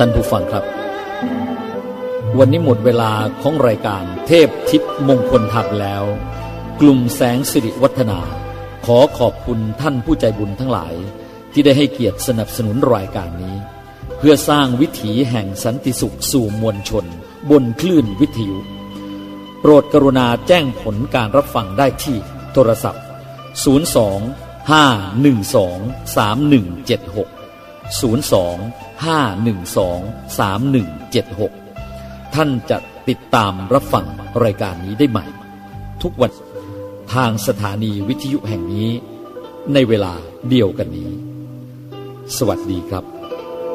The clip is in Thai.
ท่านผู้ฟังครับวันนี้หมดเวลาของรายการเทพทิพย์มงคลธรรมแล้วกลุ่มแสงสิริวัฒนาขอขอบคุณท่านผู้ใจบุญทั้งหลายที่ได้ให้เกียรติสนับสนุนรายการนี้เพื่อสร้างวิถีแห่งสันติสุขสู่มวลชนบนคลื่นวิทยุโปรดกรุณาแจ้งผลการรับฟังได้ที่โทรศัพท์02-512-3176 ท่านจะติดตามรับฟังรายการนี้ได้ใหม่ทุกวันทางสถานีวิทยุแห่งนี้ในเวลาเดียวกันนี้สวัสดีครับ